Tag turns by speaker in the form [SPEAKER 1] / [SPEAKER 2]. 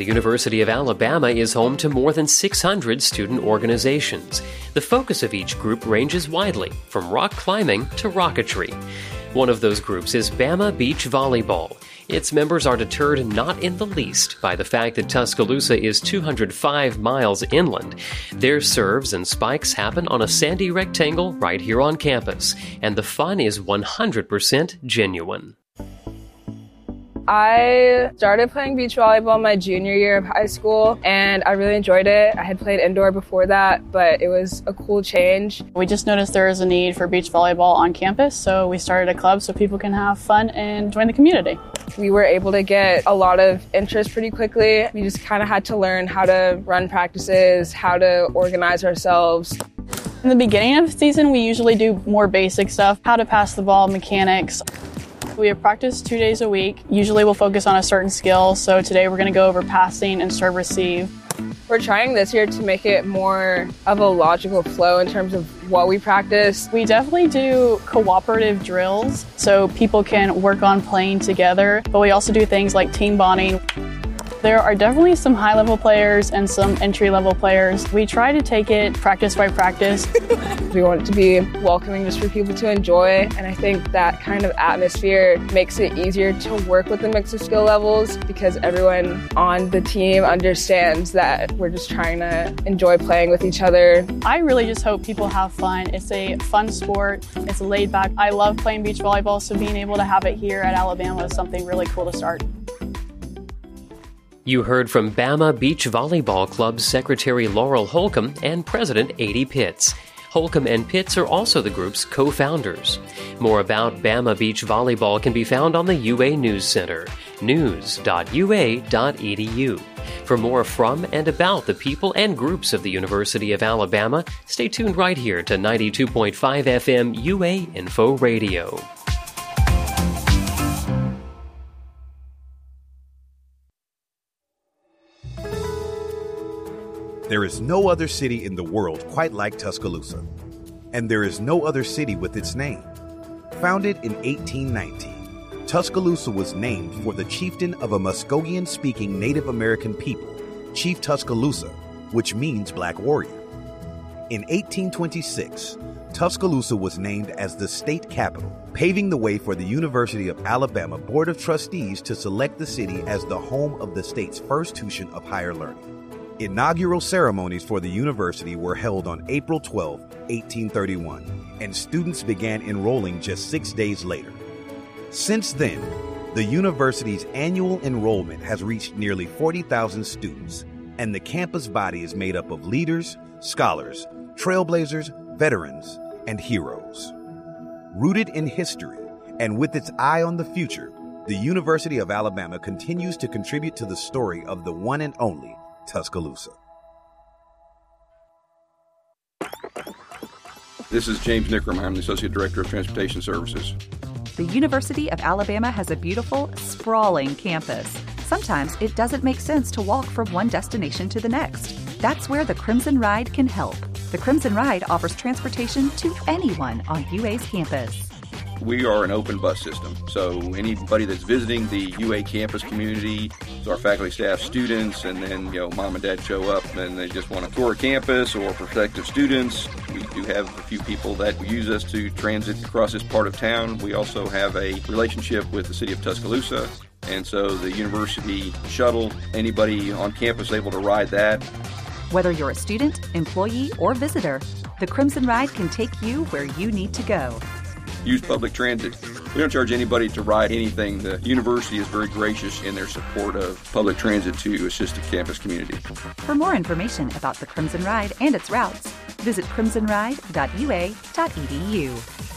[SPEAKER 1] The University of Alabama is home to more than 600 student organizations. The focus of each group ranges widely, from rock climbing to rocketry. One of those groups is Bama Beach Volleyball. Its members are deterred not in the least by the fact that Tuscaloosa is 205 miles inland. Their serves and spikes happen on a sandy rectangle right here on campus, and the fun is 100% genuine.
[SPEAKER 2] I started playing beach volleyball my junior year of high school, and I really enjoyed it. I had played indoor before that, but it was a cool change.
[SPEAKER 3] We just noticed there is a need for beach volleyball on campus, so we started a club so people can have fun and join the community.
[SPEAKER 2] We were able to get a lot of interest pretty quickly. We just kind of had to learn how to run practices, how to organize ourselves.
[SPEAKER 3] In the beginning of the season, we usually do more basic stuff, how to pass the ball, mechanics. We have practice 2 days a week. Usually we'll focus on a certain skill, so today we're going to go over passing and serve receive.
[SPEAKER 2] We're trying this year to make it more of a logical flow in terms of what we practice.
[SPEAKER 3] We definitely do cooperative drills so people can work on playing together, but we also do things like team bonding. There are definitely some high-level players and some entry-level players. We try to take it practice by practice.
[SPEAKER 2] We want it to be welcoming just for people to enjoy, and I think that kind of atmosphere makes it easier to work with the mix of skill levels because everyone on the team understands that we're just trying to enjoy playing with each other.
[SPEAKER 3] I really just hope people have fun. It's a fun sport. It's laid back. I love playing beach volleyball, so being able to have it here at Alabama is something really cool to start.
[SPEAKER 1] You heard from Bama Beach Volleyball Club's Secretary Laurel Holcomb and President Adie Pitts. Holcomb and Pitts are also the group's co-founders. More about Bama Beach Volleyball can be found on the UA News Center, news.ua.edu. For more from and about the people and groups of the University of Alabama, stay tuned right here to 92.5 FM UA Info Radio.
[SPEAKER 4] There is no other city in the world quite like Tuscaloosa, and there is no other city with its name. Founded in 1819, Tuscaloosa was named for the chieftain of a Muskogean-speaking Native American people, Chief Tuscaloosa, which means Black Warrior. In 1826, Tuscaloosa was named as the state capital, paving the way for the University of Alabama Board of Trustees to select the city as the home of the state's first institution of higher learning. Inaugural ceremonies for the university were held on April 12, 1831, and students began enrolling just 6 days later. Since then, the university's annual enrollment has reached nearly 40,000 students, and the campus body is made up of leaders, scholars, trailblazers, veterans, and heroes. Rooted in history and with its eye on the future, the University of Alabama continues to contribute to the story of the one and only Tuscaloosa.
[SPEAKER 5] This is James Nickram. I'm the Associate Director of Transportation Services.
[SPEAKER 6] The University of Alabama has a beautiful, sprawling campus. Sometimes it doesn't make sense to walk from one destination to the next. That's where the Crimson Ride can help. The Crimson Ride offers transportation to anyone on UA's campus.
[SPEAKER 5] We are an open bus system, so anybody that's visiting the UA campus community, our faculty, staff, students, and then mom and dad show up and they just want to tour campus, or prospective students. We do have a few people that use us to transit across this part of town. We also have a relationship with the city of Tuscaloosa, and so the university shuttle, anybody on campus is able to ride that.
[SPEAKER 6] Whether you're a student, employee, or visitor, the Crimson Ride can take you where you need to go.
[SPEAKER 5] Use public transit. We don't charge anybody to ride anything. The university is very gracious in their support of public transit to assist the campus community.
[SPEAKER 6] For more information about the Crimson Ride and its routes, visit crimsonride.ua.edu.